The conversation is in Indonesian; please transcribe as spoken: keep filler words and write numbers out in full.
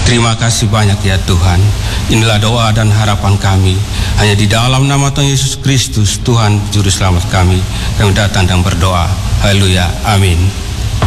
Terima kasih banyak ya Tuhan. Inilah doa dan harapan kami. Hanya di dalam nama Tuhan Yesus Kristus, Tuhan Juru Selamat kami, kami datang dan berdoa. Haleluya. Amin.